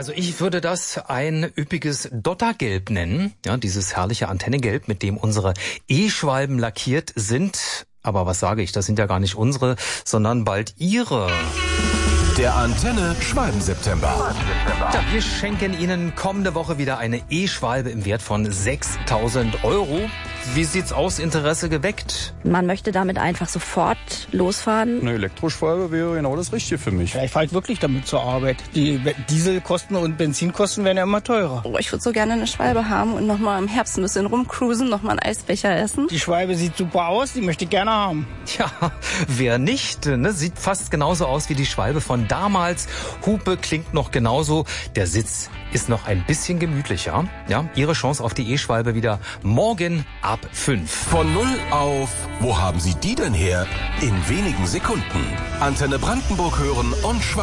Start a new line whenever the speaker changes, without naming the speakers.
Also ich würde das ein üppiges Dottergelb nennen. Ja, dieses herrliche Antennegelb, mit dem unsere E-Schwalben lackiert sind. Aber was sage ich, das sind ja gar nicht unsere, sondern bald ihre.
Der Antenne Schwalben-September.
Ja, wir schenken Ihnen kommende Woche wieder eine E-Schwalbe im Wert von 6.000 €. Wie sieht's aus? Interesse geweckt?
Man möchte damit einfach sofort losfahren.
Eine Elektroschwalbe wäre genau das Richtige für mich.
Ja, ich fahre halt wirklich damit zur Arbeit. Die Dieselkosten und Benzinkosten werden ja immer teurer.
Oh, ich würde so gerne eine Schwalbe haben und nochmal im Herbst ein bisschen rumcruisen, nochmal einen Eisbecher essen.
Die Schwalbe sieht super aus, die möchte ich gerne haben.
Tja, wer nicht? Ne? Sieht fast genauso aus wie die Schwalbe von damals. Hupe klingt noch genauso. Der Sitz ist noch ein bisschen gemütlicher. Ja, Ihre Chance auf die E-Schwalbe wieder morgen ab 5.
Von 0 auf, wo haben Sie die denn her? In wenigen Sekunden. Antenne Brandenburg hören und Schwalben.